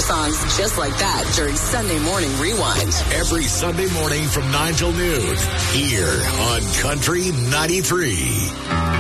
songs just like that during Sunday Morning Rewind. Every Sunday morning from 9 till noon here on Country 93.